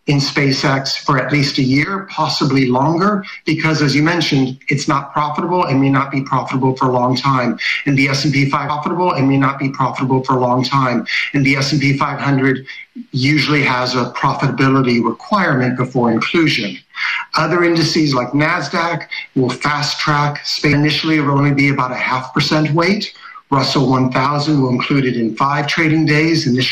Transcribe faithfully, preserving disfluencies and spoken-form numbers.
in SpaceX for at least a year, possibly longer, because as you mentioned, it's not profitable and may not be profitable for a long time. And the S and P five profitable and may not be profitable for a long time. And the S and P five hundred usually has a profitability requirement before inclusion. Other indices like NASDAQ will fast track. Initially, it will only be about a half percent weight. Russell one thousand will include it in five trading days. Initially